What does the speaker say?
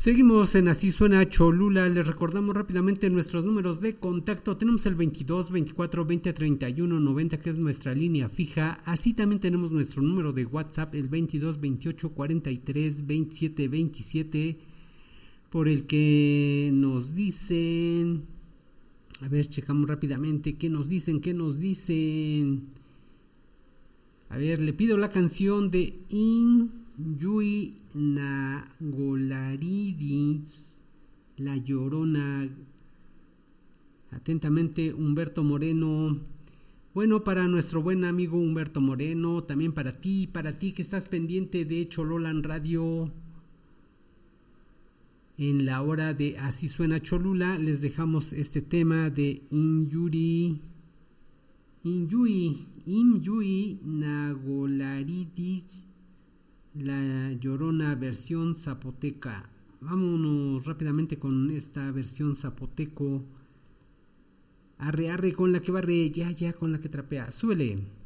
Seguimos en Así Suena Cholula. Les recordamos rápidamente nuestros números de contacto. Tenemos el 22 24 20 31 90, que es nuestra línea fija. Así también tenemos nuestro número de WhatsApp, el 22 28 43 27 27, por el que nos dicen... A ver, checamos rápidamente qué nos dicen. A ver, le pido la canción de Inyui Nagolaridis, La Llorona. Atentamente, Humberto Moreno. Bueno, para nuestro buen amigo Humberto Moreno, también para ti que estás pendiente de Chololan Radio. En la hora de Así Suena Cholula, les dejamos este tema de Inyui Nagolaridis, La Llorona, versión zapoteca. Vámonos rápidamente con esta versión zapoteco. Arre, arre con la que barre, ya con la que trapea. Súbele.